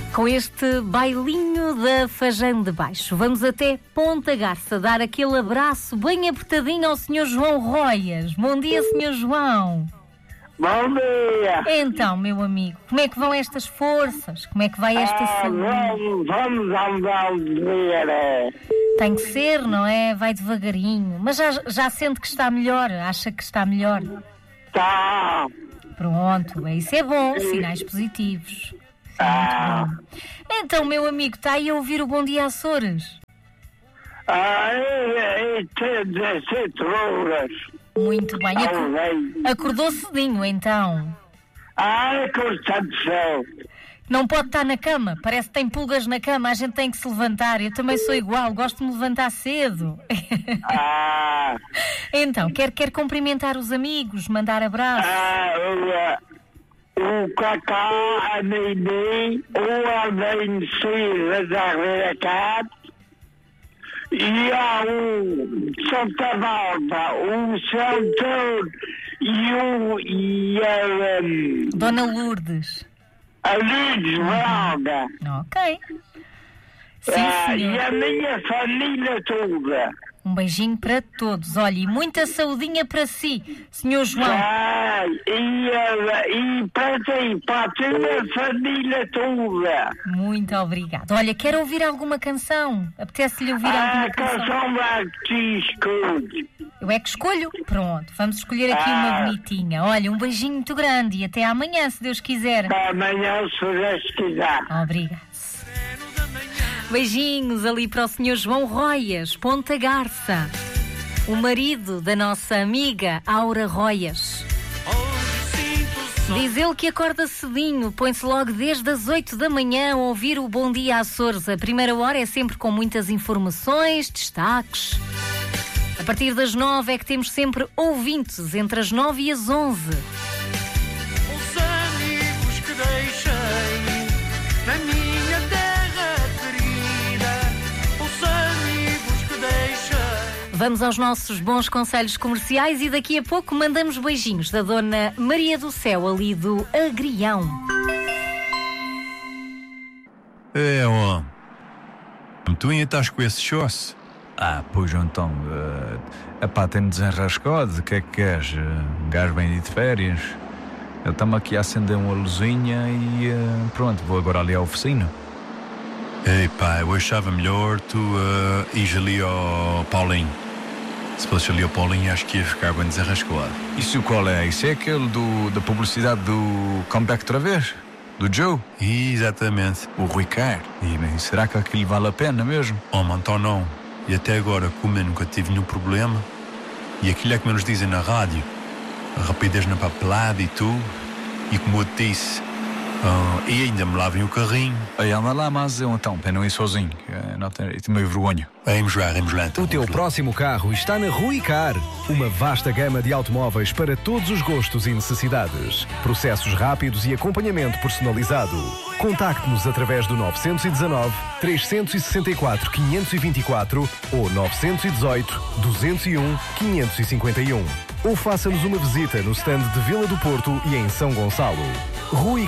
Com este bailinho da Fajã de Baixo, vamos até Ponta Garça dar aquele abraço bem apertadinho ao Sr. João Roias. Bom dia, Sr. João. Bom dia. Então, meu amigo, como é que vão estas forças? Como é que vai esta saúde? Vamos andar de ver. Tem que ser, não é? Vai devagarinho. Mas já sente que está melhor? Acha que está melhor? Tá. Pronto, isso é bom, sinais positivos. Muito bom. Então, meu amigo, está aí a ouvir o Bom Dia Açores? Tem 17 horas. Muito bem. Acordou cedinho, então? Constante. Não pode estar na cama. Parece que tem pulgas na cama. A gente tem que se levantar. Eu também sou igual. Gosto de me levantar cedo. Então, quer cumprimentar os amigos, mandar abraços? O Cacá, a Nini, o Alvin Cira da Reacap e há o Santa Malta, o Santor e a Dona Lourdes. A Lourdes Braga. Ok. Sim, senhor. E a minha família toda. Um beijinho para todos. Olha, e muita saudinha para si, Sr. João. E para ti, para a tua família toda. Muito obrigado. Olha, quer ouvir alguma canção? Apetece-lhe ouvir alguma canção? A canção vai que te escolhe. Eu é que escolho? Pronto, vamos escolher aqui uma bonitinha. Olha, um beijinho muito grande e até amanhã, se Deus quiser. Até amanhã, se Deus quiser. Obrigado. Beijinhos ali para o Sr. João Roias, Ponta Garça, o marido da nossa amiga Aura Roias. Diz ele que acorda cedinho, põe-se logo desde as 8 da manhã a ouvir o Bom Dia Açores. A primeira hora é sempre com muitas informações, destaques. A partir das 9 é que temos sempre ouvintes, entre as 9 e as 11. Os amigos que deixei na minha terra querida, os amigos que deixei. Vamos aos nossos bons conselhos comerciais e daqui a pouco mandamos beijinhos da Dona Maria do Céu, ali do Agrião. Tu ainda estás com esse chosse? Pois então, tem desenrascado, o que é que queres? Um gajo bem de férias. Eu estamos aqui a acender uma luzinha e pronto, vou agora ali à oficina. Ei pá, eu achava melhor tu ires ali ao Paulinho. Se fosse ali ao Paulinho, acho que ia ficar bem desenrascado. Isso qual é? Isso é aquele da publicidade do Comeback outra vez? Do Joe? Exatamente. O Ricardo. E será que aquilo vale a pena mesmo? Então não. E até agora, como eu nunca tive nenhum problema, e aquilo é como eles dizem na rádio, a rapidez na papelada e tudo, e como eu te disse, e ainda me lavem o carrinho. Aí anda lá, mas eu então, para não ir sozinho, não tenho meio vergonha. Vamos lá então. O teu próximo carro está na Ruicar. Uma vasta gama de automóveis para todos os gostos e necessidades. Processos rápidos e acompanhamento personalizado. Contacte-nos através do 919 364 524 ou 918 201 551. Ou faça-nos uma visita no stand de Vila do Porto e em São Gonçalo. Ruicar.